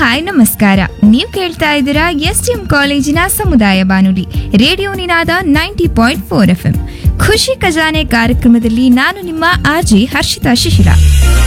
Hi ನಮಸ್ಕಾರ. ನೀವು ಕೇಳ್ತಾ ಇದ್ದೀರಾ STM ಕಾಲೇಜಿನ ಸಮುದಾಯ ಬಾನುಲಿ ರೇಡಿಯೋ ನಿನಾದ 90.4 FM. ಖುಷಿ ಖಜಾನೆ ಕಾರ್ಯಕ್ರಮದಲ್ಲಿ ನಾನು ನಿಮ್ಮ RJ ಹರ್ಷಿತಾ ಶಿಶಿರ.